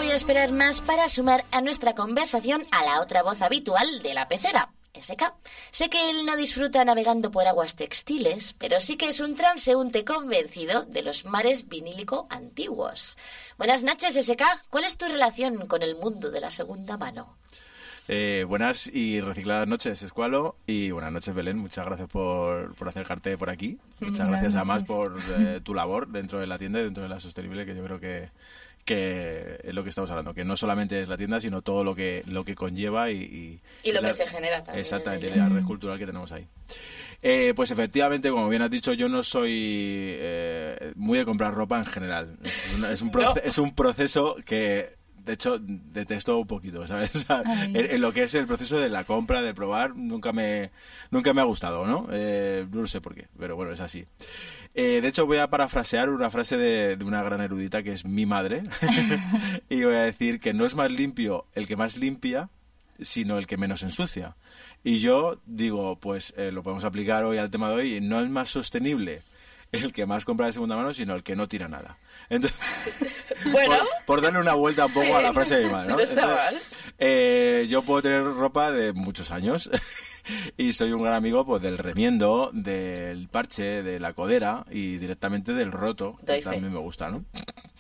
debió esperar más para sumar a nuestra conversación a la otra voz habitual de la pecera, SK. Sé que él no disfruta navegando por aguas textiles, pero sí que es un transeúnte convencido de los mares vinílico antiguos. Buenas noches, SK. ¿Cuál es tu relación con el mundo de la segunda mano? Buenas y recicladas noches, Escualo, y buenas noches, Belén. Muchas gracias por acercarte por aquí. Muchas gracias además por tu labor dentro de la tienda y dentro de la sostenible, que yo creo que es lo que estamos hablando, que no solamente es la tienda, sino todo lo que conlleva y lo que se genera también. Exactamente, la red cultural que tenemos ahí. Pues efectivamente, como bien has dicho, yo no soy muy de comprar ropa en general. Es un proceso que, de hecho, detesto un poquito, ¿sabes? En lo que es el proceso de la compra, de probar, nunca me ha gustado, ¿no? No sé por qué, pero bueno, es así. De hecho, voy a parafrasear una frase de una gran erudita que es mi madre y voy a decir que no es más limpio el que más limpia, sino el que menos ensucia. Y yo digo, pues lo podemos aplicar hoy al tema de hoy, no es más sostenible el que más compra de segunda mano, sino el que no tira nada. Entonces, bueno, por darle una vuelta un poco a la frase de mi madre, ¿no? No está mal. Yo puedo tener ropa de muchos años y soy un gran amigo pues del remiendo, del parche, de la codera y directamente del roto, que también me gusta, ¿no?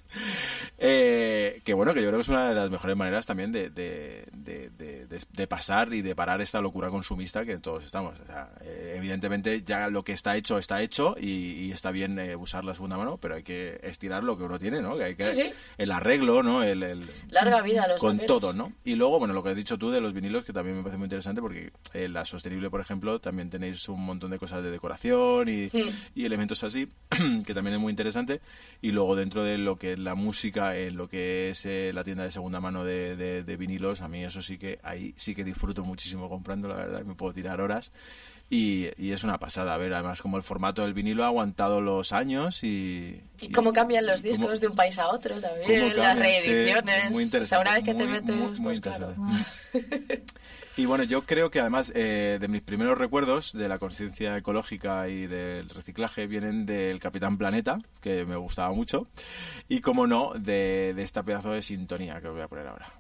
Que bueno, que yo creo que es una de las mejores maneras también de pasar y de parar esta locura consumista que todos estamos. O sea, evidentemente ya lo que está hecho y está bien usar la segunda mano, pero hay que estirar lo que uno tiene, ¿no? Que hay que el arreglo, ¿no? Larga vida a los con papeles. todo, ¿no? Y luego, bueno, lo que has dicho tú de los vinilos, que también me parece muy interesante porque la sostenible, por ejemplo, también tenéis un montón de cosas de decoración y elementos así, que también es muy interesante. Y luego dentro de lo que es la música, en lo que es la tienda de segunda mano de vinilos, a mí eso sí que ahí sí que disfruto muchísimo comprando, la verdad, me puedo tirar horas y es una pasada, a ver, además como el formato del vinilo ha aguantado los años y cómo cambian los discos de un país a otro también, las reediciones, muy interesante, o sea, una vez que te metes, muy pues claro. Y bueno, yo creo que además de mis primeros recuerdos de la conciencia ecológica y del reciclaje vienen del Capitán Planeta, que me gustaba mucho, y como no, de esta pedazo de sintonía que os voy a poner ahora.